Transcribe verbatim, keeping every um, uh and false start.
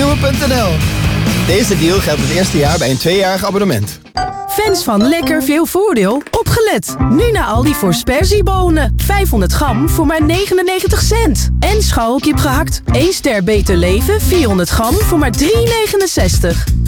nieuwe punt n l. Deze deal geldt het eerste jaar bij een tweejarig abonnement. Fans van lekker veel voordeel, opgelet. Nu naar Aldi voor sperziebonen. vijfhonderd gram voor maar negenennegentig cent. En scharrelkip gehakt. één ster Beter Leven, vierhonderd gram voor maar drie negenenzestig.